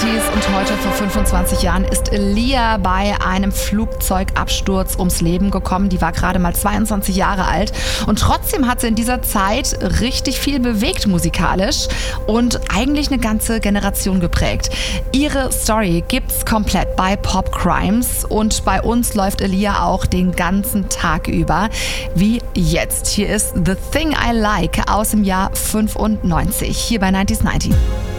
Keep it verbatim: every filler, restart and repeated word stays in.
neunziger und heute vor fünfundzwanzig Jahren ist Aaliyah bei einem Flugzeugabsturz ums Leben gekommen. Die war gerade mal zweiundzwanzig Jahre alt und trotzdem hat sie in dieser Zeit richtig viel bewegt musikalisch und eigentlich eine ganze Generation geprägt. Ihre Story gibt's komplett bei Pop Crimes und bei uns läuft Aaliyah auch den ganzen Tag über, wie jetzt. Hier ist The Thing I Like aus dem Jahr fünfundneunzig, hier bei neunzig neunzig.